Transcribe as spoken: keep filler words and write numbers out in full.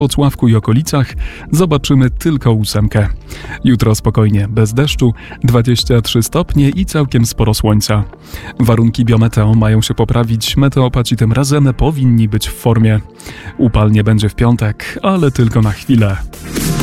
Włocławku i okolicach zobaczymy tylko ósemkę. Jutro spokojnie, bez deszczu, dwadzieścia trzy stopnie i całkiem sporo słońca. Warunki biometeo mają się poprawić, meteopaci tym razem powinni być w formie. Upalnie będzie w piątek, ale tylko na chwilę.